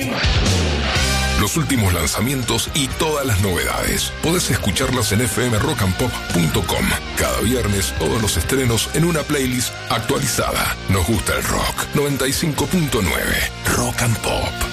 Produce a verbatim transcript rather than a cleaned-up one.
Los últimos lanzamientos y todas las novedades. Podés escucharlas en f m rock and pop punto com. Cada viernes, todos los estrenos en una playlist actualizada. Nos gusta el rock. noventa y cinco punto nueve Rock and Pop.